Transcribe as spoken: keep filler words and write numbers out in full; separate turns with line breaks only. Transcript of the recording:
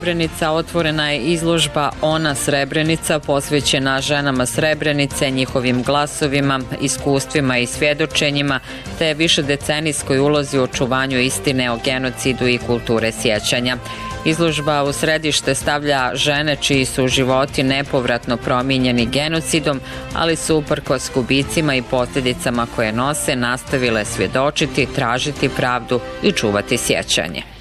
Srebrenica otvorena je izložba Ona Srebrenica posvećena ženama Srebrenice, njihovim glasovima, iskustvima i svjedočenjima, te višedecenijskoj ulozi u očuvanju istine o genocidu i kulture sjećanja. Izložba u središte stavlja žene čiji su životi nepovratno promijenjeni genocidom, ali su uprkos gubicima i posljedicama koje nose nastavile svjedočiti, tražiti pravdu i čuvati sjećanje.